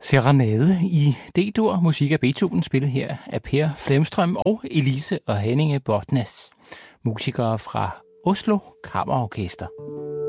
Serenade i D-dur, musik af Beethoven, spillet her af Per Flemstrøm og Elise og Henninge Botnes, musikere fra Oslo Kammerorkester.